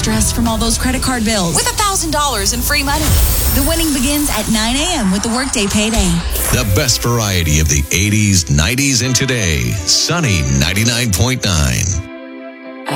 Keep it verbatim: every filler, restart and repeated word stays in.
stress from all those credit card bills with one thousand dollars in free money. The winning begins at nine a.m. with the Workday Payday. The best variety of the eighties, nineties, and today. Sunny ninety-nine point nine.